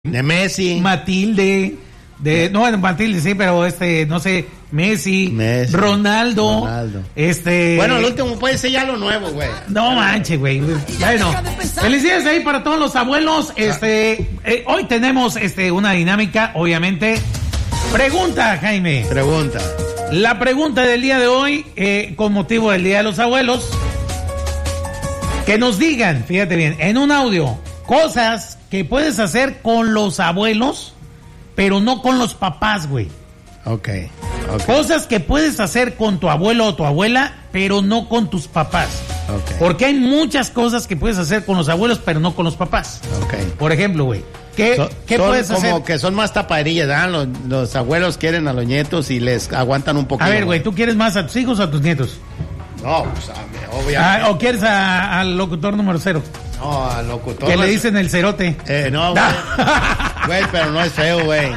De Messi. Matilde. No, bueno, Matilde sí, pero no sé, Messi. Ronaldo. Bueno, el último puede ser ya lo nuevo, güey. No manches, güey. Bueno, felicidades ahí para todos los abuelos. Hoy tenemos una dinámica, obviamente. Pregunta, Jaime. Pregunta. La pregunta del día de hoy, con motivo del Día de los Abuelos, que nos digan, fíjate bien, en un audio, cosas que puedes hacer con los abuelos, pero no con los papás, güey. Okay. Cosas que puedes hacer con tu abuelo o tu abuela, pero no con tus papás. Okay. Porque hay muchas cosas que puedes hacer con los abuelos, pero no con los papás. Okay. Por ejemplo, güey, ¿qué puedes hacer? Como que son más tapadillas, ¿verdad? Los abuelos quieren a los nietos y les aguantan un poquito. A ver, güey, ¿tú quieres más a tus hijos o a tus nietos? No, pues obviamente. ¿O quieres al locutor número 0? No, al locutor. Que le dicen el cerote. No, güey. Güey, pero no es feo, güey.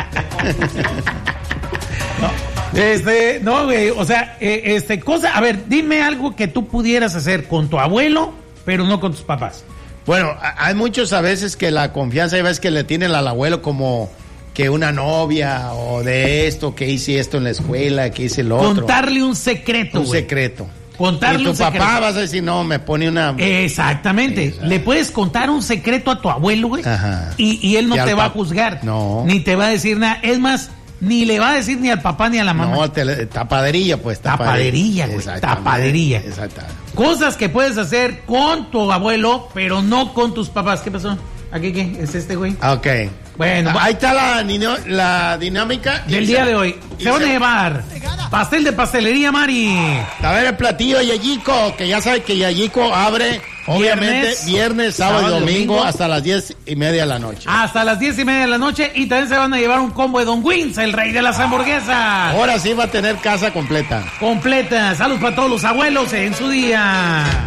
No, güey, o sea, a ver, dime algo que tú pudieras hacer con tu abuelo, pero no con tus papás. Bueno, hay muchos a veces que la confianza, hay veces que le tienen al abuelo como que una novia o de esto, que hice esto en la escuela, que hice lo otro. Contarle un secreto, güey. Un secreto. Contarle y tu papá vas a decir, no, me pone una... Exactamente. Exacto. Le puedes contar un secreto a tu abuelo, güey. Ajá. Y él no te va a juzgar. No. Ni te va a decir nada. Es más, ni le va a decir ni al papá ni a la mamá. No, tapadería, pues. Tapadería, güey. Tapadería. Exactamente. Cosas que puedes hacer con tu abuelo, pero no con tus papás. ¿Qué pasó? ¿Aquí qué? ¿Es este, güey? Ok. Bueno. Ahí está la dinámica. Del día de hoy. Se van a llevar pastel de pastelería Mari. A ver el platillo de Yayico, que ya sabe que Yayico abre, obviamente, viernes, sábado y domingo hasta las 10:30 de la noche. Hasta las 10:30 de la noche. Y también se van a llevar un combo de Don Wins, el rey de las hamburguesas. Ahora sí va a tener casa completa. Completa. Salud para todos los abuelos en su día.